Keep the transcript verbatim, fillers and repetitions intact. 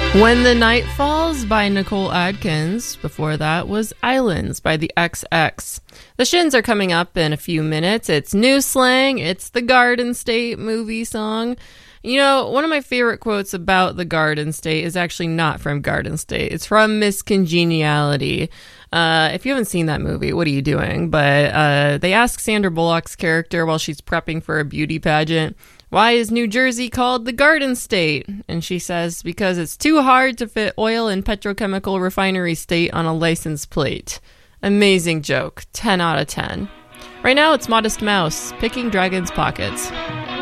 When the Night Falls by Nicole Adkins. Before that was Islands by the X X. The Shins are coming up in a few minutes. It's new slang. It's the Garden State movie song. You know, one of my favorite quotes about the Garden State is actually not from Garden State. It's from Miss Congeniality. Uh, if you haven't seen that movie, what are you doing? But uh, they ask Sandra Bullock's character while she's prepping for a beauty pageant, why is New Jersey called the Garden State? And she says, because it's too hard to fit oil and petrochemical refinery state on a license plate. Amazing joke. ten out of ten. Right now, it's Modest Mouse, Picking Dragon's Pockets.